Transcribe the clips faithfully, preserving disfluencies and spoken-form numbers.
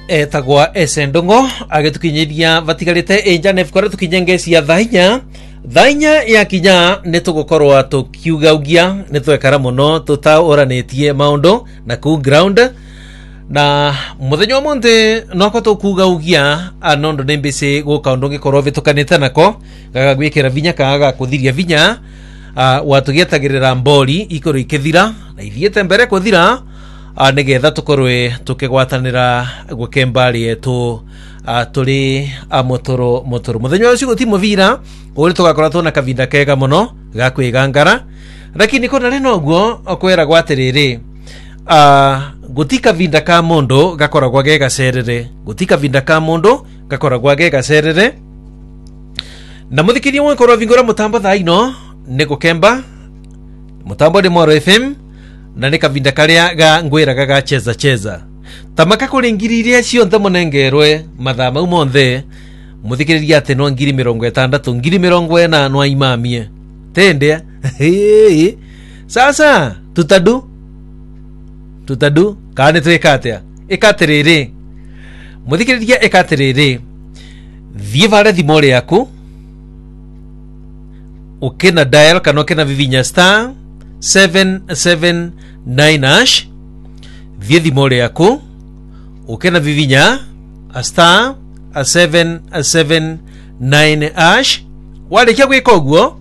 etagwa Esendongo agitukinyiria vatigarite enjanef kore tukinyengecia thainya thainya ya kinya nitugukorwa tukiugaugia nitwekara muno tutaoranitie maundu na ku ground na muthenya omonte noko tukugaugia anondo nembese guka undu ngikorwo vitukanite nako gagagwikira vinya kaga kuthiria vinya uh, watugietagirira mbori ikoro ikithira na ithiete mbere kuthira uh, nigetha tukorwe tukigwatanira gukembari yetu uh, turi a motoro motoro muthenya ucio guti muvira uri tugakora tuna kavinda kega muno gakwigangara lakini kona reno guo okwera gwatiriri uh, gutika vinda ka mundu gakoragwa gega serere gutika vinda ka mundu gakoragwa gega serere na muthikiria mwe korwa vingora mutambo thaino nego kemba mutambo de Moro F M na nika vinda karia ga ngwira gaga cheza cheza tamaka kuringiriria cio ntamunengerwe mathama umonthe muthikiriria ate no ngiri mirongo itandatu ngiri mirongo ina no imamie tende sasa tutadu tutadu kane twekatea ekaterere muthikiriria ekaterere vievara thimore yaku ukena dial kana ukena vivinya star seven seven nine hash vie thimore yaku ukena vivinya a star a seven seven nine hash wale kia gwika uguo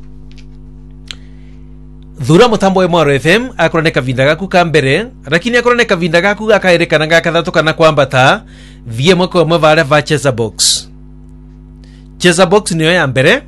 thura mutambo wa Moro F M akoroneka vinda gaku ka mbere lakini akoroneka vinda gaku gakaerekana gakathatu kana kwambata vie mwako mwe vale va cheza box cheza box niyo ya mbere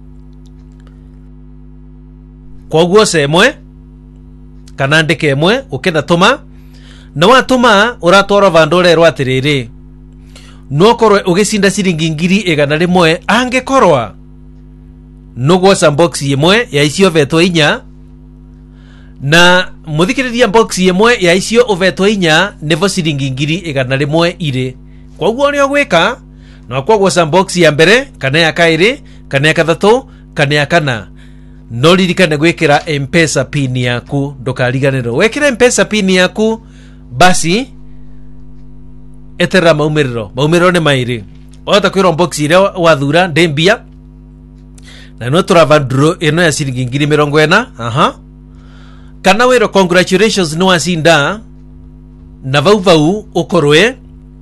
kwa guo semwe kana ndeke mwe ukenda tuma na watuma uratwara vandore rwatiriri no korwe ugicinda ciringi ngiri igana rimwe angekorwa no gwa box yemwe ya icio veto inya na muthikiriria box yemwe ya icio uveto inya nevo ciringi ngiri igana rimwe ire kwa guo ni ogwika no kwa gwa box ya mbere kana ya kairi kana ya kathatu kana ya kana no ririkane gwikira M-Pesa pin yaku ndukariganirwo wekira M-Pesa pin yaku basi etera maumiriro maumiriro ni mairi ota kwira box ile wathura ndembia na no turavandro eno ya ciringi ngiri mirongo ina aha kana wero congratulations no asinda na vau vau ukorwe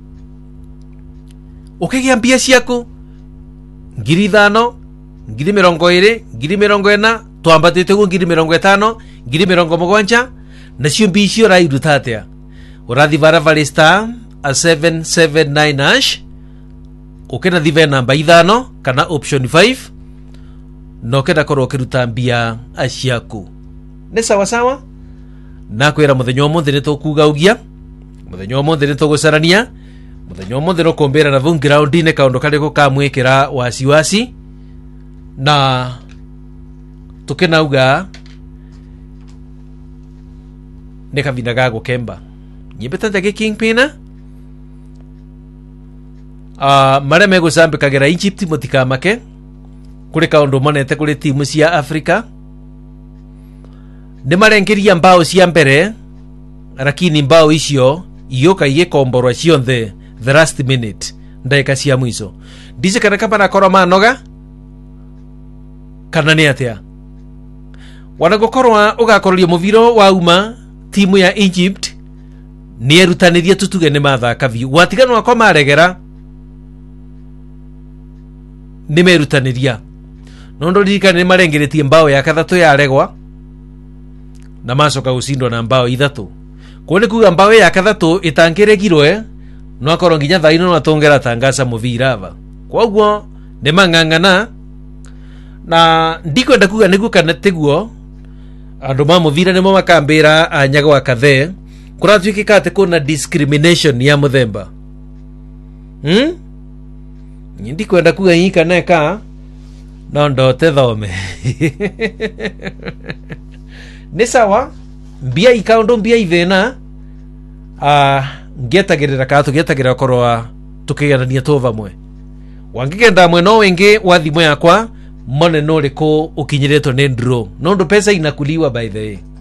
ukigia mbia ciaku ngiri thano ngiri mirongo iri ngiri mirongo ina twambatite gu ngiri mirongo itano ngiri mirongo mugwanja na cio mbi cio rairuta atia urathi vara valista a seven seven nine hash ukena thive namba ithano kana option five no kenda korwo kiruta mbia aciaku ne sawa sawa na kwira muthenya omonthe ni tukugaugia muthenya omonthe ni tugucarania muthenya omonthe no kombera na vungi ground ine kaundu kariko kamwikira wasi wasi na tukenauga ne kavinda gago kemba nyibetante ke kingpina ah uh, mare mego sambe kagera Egypt mutikamake kuri kaundu monete kuri timu cia Africa ne marengeria mbao cia mbere lakini mbao icio iyoka igekomborwa cionthe the last minute ndaika cia mwiso dice kana kama na koroma noga kana ni atia wanagokorwa ugakorria muviro wa uma timu ya Egypt ni erutaniria tutuge ni mathaka vi watiganwa kwa maregera ni merutaniria nondo ririkane ni marengeretie mbao ya kathatu ya regwa na macoka gucindwa na mbao ithatu kuone kuga mbao ya kathatu itangiregirwe no akorwo nginya thaino no atongera tangaza muvira ava kwa guo ni mangangana na ndikwenda kuga niguo kana teguo andu ma muvira nimo makambira anyaga wa kathe kuratwikika ate kuna discrimination ya muthemba hm ndikwenda kuga yika neka no ndote thome ni sawa mbia ikaundo mbia ithena ah ngetagirira ka tugetagirira korwa tukiganania tova mwe wangigenda mwe no wingi wa thimo yakwa mone no riko ukinyiretwo ni ndro no ndo pesa inakuliwa by the way